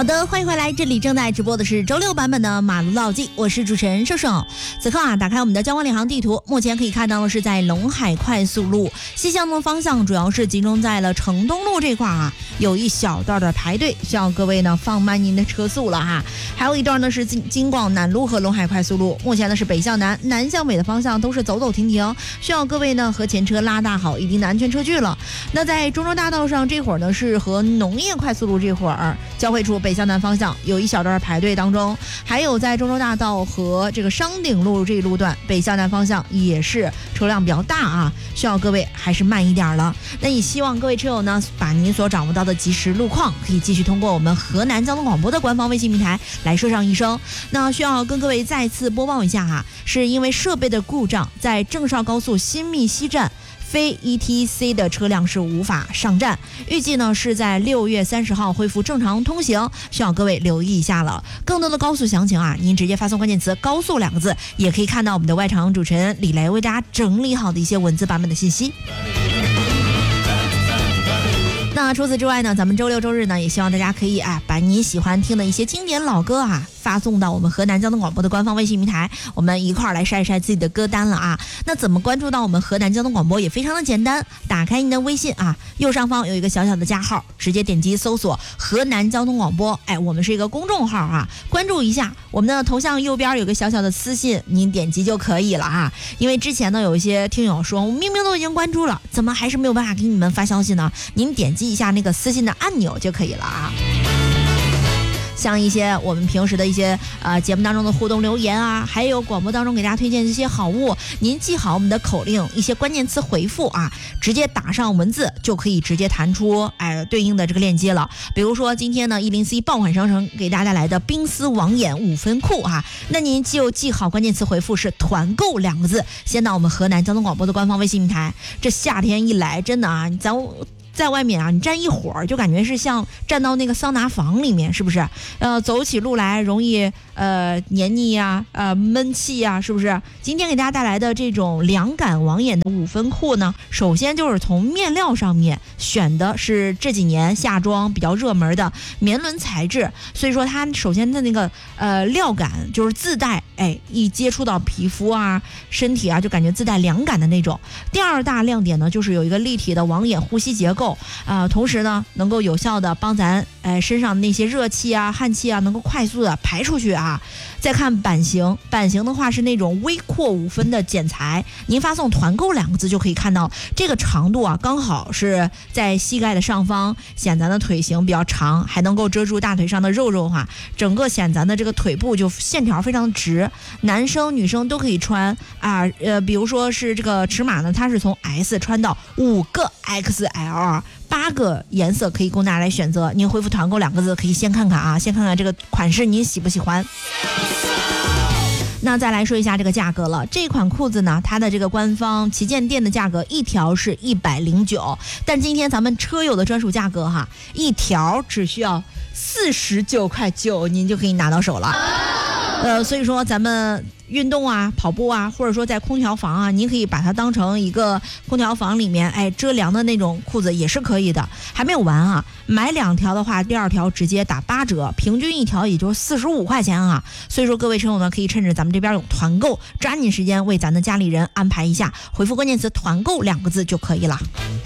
好的，欢迎回来，这里正在直播的是周六版本的马路老记，我是主持人瘦瘦。此刻打开我们的交广领航地图，目前可以看到的是在陇海快速路西向东方向，主要是集中在了城东路这块有一小段的排队，需要各位呢放慢您的车速了还有一段呢是京广南路和陇海快速路，目前呢是北向南、南向北的方向都是走走停停，需要各位呢和前车拉大好一定的安全车距了。那在中州大道上这会儿呢是和农业快速路这会儿交汇处北向南方向有一小段排队当中，还有在中州大道和这个商鼎路这一路段北向南方向也是车辆比较大需要各位还是慢一点了。那也希望各位车友呢把您所掌握到的即时路况可以继续通过我们河南交通广播的官方微信平台来说上一声。那需要跟各位再次播报一下是因为设备的故障，在郑绍高速新密西站非 ETC 的车辆是无法上站，预计呢是在6月30号恢复正常通行，需要各位留意一下了。更多的高速详情您直接发送关键词高速2个字，也可以看到我们的外场主持人李雷为大家整理好的一些文字版本的信息。那除此之外呢，咱们周六周日呢也希望大家可以把你喜欢听的一些经典老歌发送到我们河南交通广播的官方微信平台，我们一块儿来晒晒自己的歌单了那怎么关注到我们河南交通广播也非常的简单，打开您的微信右上方有一个小小的加号，直接点击搜索河南交通广播，我们是一个公众号关注一下，我们的头像右边有个小小的私信，您点击就可以了因为之前呢有一些听友说我明明都已经关注了，怎么还是没有办法给你们发消息呢？您点击一下那个私信的按钮就可以了像一些我们平时的一些节目当中的互动留言还有广播当中给大家推荐这些好物，您记好我们的口令，一些关键词回复直接打上文字就可以直接弹出对应的这个链接了。比如说今天呢104爆款商城给大家带来的冰丝网眼5分裤那您就记好关键词回复是团购2个字，先到我们河南交通广播的官方微信平台。这夏天一来真的咱在外面你站一会儿就感觉是像站到那个桑拿房里面，是不是走起路来容易黏腻闷气是不是？今天给大家带来的这种凉感网眼的5分裤呢，首先就是从面料上面选的是这几年夏装比较热门的棉纶材质，所以说它首先的那个料感就是自带一接触到皮肤身体就感觉自带凉感的那种。第二大亮点呢就是有一个立体的网眼呼吸结构同时呢能够有效的帮咱身上的那些热气汗气能够快速的排出去再看版型的话是那种微阔5分的剪裁，您发送团购2个字就可以看到这个长度刚好是在膝盖的上方，显咱的腿型比较长，还能够遮住大腿上的肉肉整个显咱的这个腿部就线条非常直，男生女生都可以穿比如说是这个尺码呢，它是从 S 穿到5个 XL8个颜色可以供大家来选择，您回复团购2个字可以先看看先看看这个款式您喜不喜欢。那再来说一下这个价格了，这款裤子呢它的这个官方旗舰店的价格一条是109，但今天咱们车友的专属价格一条只需要49.9块，您就可以拿到手了。所以说咱们运动跑步或者说在空调房您可以把它当成一个空调房里面遮凉的那种裤子也是可以的。还没有完买2条的话，第2条直接打8折，平均一条也就45块钱所以说各位车友呢可以趁着咱们这边有团购，抓紧时间为咱的家里人安排一下，回复关键词团购2个字就可以了。